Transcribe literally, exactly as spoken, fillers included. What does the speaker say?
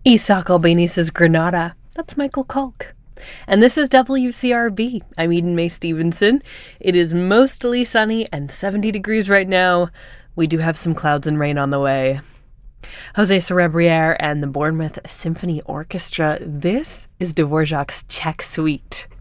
Isaac Albéniz's Granada. That's Michael Kalk. And this is W C R B. I'm Eden May Stevenson. It is mostly sunny and seventy degrees right now. We do have some clouds and rain on the way. Jose Cerebriere and the Bournemouth Symphony Orchestra. This is Dvorak's Czech Suite.